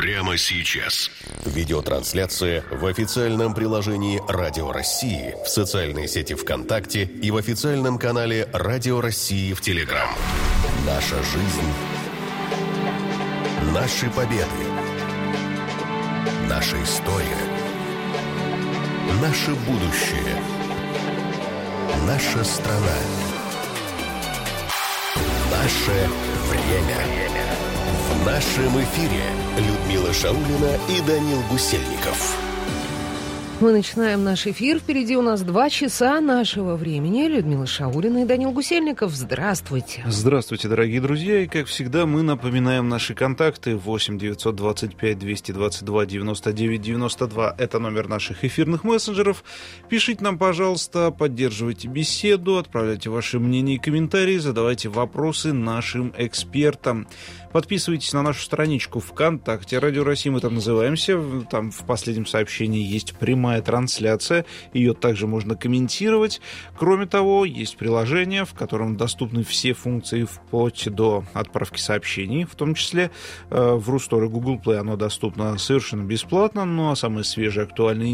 прямо сейчас. Видеотрансляция в официальном приложении «Радио России», в социальной сети ВКонтакте и в официальном канале «Радио России» в Телеграм. Наша жизнь. Наши победы. Наша история. Наше будущее. Наша страна. Наше время. В нашем эфире Людмила Шаулина и Данил Гусельников. Мы начинаем наш эфир. Впереди у нас 2 часа нашего времени. Людмила Шаулина и Данил Гусельников. Здравствуйте. Здравствуйте, дорогие друзья. И, как всегда, мы напоминаем наши контакты. 8 925 222 99 92. Это номер наших эфирных мессенджеров. Пишите нам, пожалуйста, поддерживайте беседу, отправляйте ваши мнения и комментарии, задавайте вопросы нашим экспертам. Подписывайтесь на нашу страничку ВКонтакте. Радио России мы там называемся. Там в последнем сообщении есть прямая трансляция. Ее также можно комментировать. Кроме того, есть приложение, в котором доступны все функции вплоть до отправки сообщений. В том числе в Рустор и Google Play оно доступно совершенно бесплатно. Ну а самые свежие, актуальные